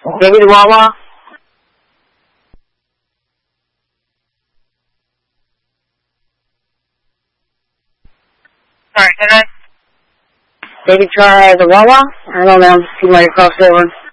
Maybe the Wawa? Sorry, can I? Maybe try the Wawa? I don't know, ma'am. You might have crossed over.